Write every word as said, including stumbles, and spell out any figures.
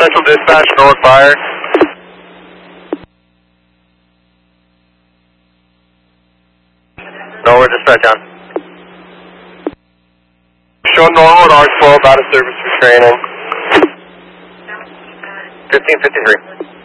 Central Dispatch, North Fire. Norwood Dispatch on. Show Norwood, R twelve, out of service for training. fifteen fifty-three.